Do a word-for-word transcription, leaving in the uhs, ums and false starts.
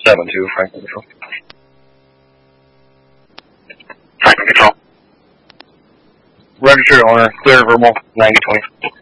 seven two, Franklin Control. Franklin Control. Registered owner, clear verbal, ninety twenty.